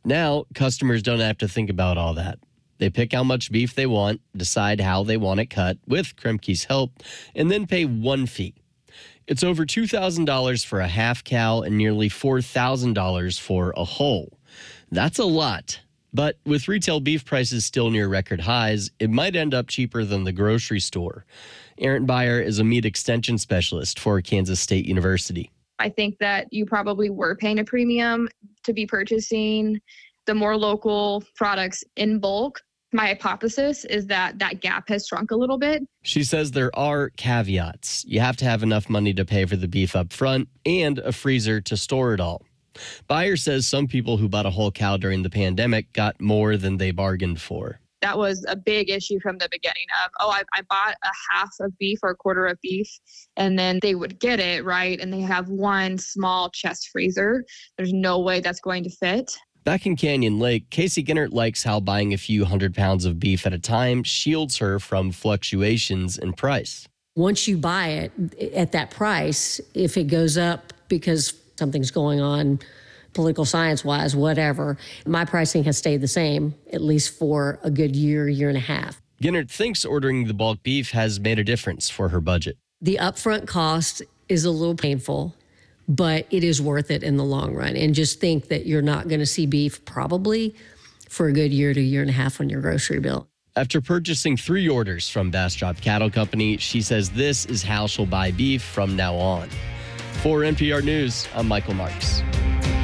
Now, customers don't have to think about all that. They pick how much beef they want, decide how they want it cut with Kremke's help, and then pay one fee. It's over $2,000 for a half cow and nearly $4,000 for a whole. That's a lot. But with retail beef prices still near record highs, it might end up cheaper than the grocery store. Erin Beyer is a meat extension specialist for Kansas State University. I think that you probably were paying a premium to be purchasing the more local products in bulk. My hypothesis is that that gap has shrunk a little bit. She says there are caveats. You have to have enough money to pay for the beef up front and a freezer to store it all. Beyer says some people who bought a whole cow during the pandemic got more than they bargained for. That was a big issue from the beginning of, I bought a half of beef or a quarter of beef, and then they would get it, right? And they have one small chest freezer. There's no way that's going to fit. Back in Canyon Lake, Casey Ginnert likes how buying a few 100 pounds of beef at a time shields her from fluctuations in price. Once you buy it at that price, if it goes up because something's going on political science-wise, whatever, my pricing has stayed the same, at least for a good year, year and a half. Ginnert thinks ordering the bulk beef has made a difference for her budget. The upfront cost is a little painful, but it is worth it in the long run. And just think that you're not going to see beef probably for a good year to year and a half on your grocery bill. After purchasing 3 orders from Bastrop Cattle Company, she says this is how she'll buy beef from now on. For NPR News, I'm Michael Marks.